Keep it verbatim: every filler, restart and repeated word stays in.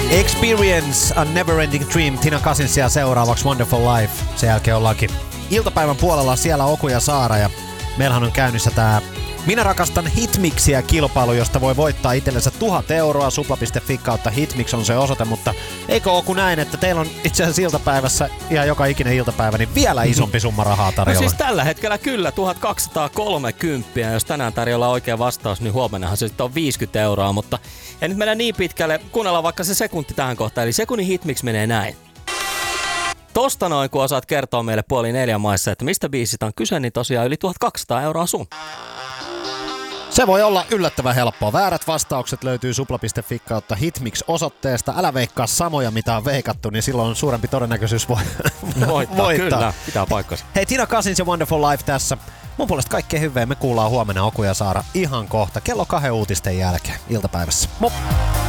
Experience, A Never-Ending Dream, Tina Cousinsia seuraavaksi Wonderful Life. Sen jälkeen ollaankin iltapäivän puolella siellä Oku ja Saara ja meillähän on käynnissä tää Minä rakastan Hitmixiä -kilpailu, josta voi voittaa itsellensä tuhat euroa. Supla piste fi kautta Hitmix on se osoite, mutta eikö Oku näin, että teillä on itse asiassa iltapäivässä ihan joka ikinen iltapäivä niin vielä isompi summa rahaa tarjolla? No siis tällä hetkellä kyllä tuhatkaksisataakolmekymmentä, jos tänään tarjolla oikea vastaus, niin huomennahan se sitten on viisikymmentä euroa, mutta ei nyt mennä niin pitkälle, kuunnellaan vaikka se sekunti tähän kohtaan, eli sekunnin Hitmix menee näin. Tosta noin, kun osaat kertoa meille puoli neljän maissa, että mistä biisistä on kyse, niin tosiaan yli tuhatkaksisataa euroa sun. Se voi olla yllättävän helppoa. Väärät vastaukset löytyy supla piste fi kautta Hitmix-osoitteesta. Älä veikkaa samoja, mitä on veikattu, niin silloin on suurempi todennäköisyys voi voittaa. voittaa. Kyllä, pitää paikkansa. Hei, Tina Cousins ja Wonderful Life tässä. Mun puolesta kaikkea hyvää. Me kuullaan huomenna Oku ja Saara ihan kohta kello kahden uutisten jälkeen iltapäivässä. Moi!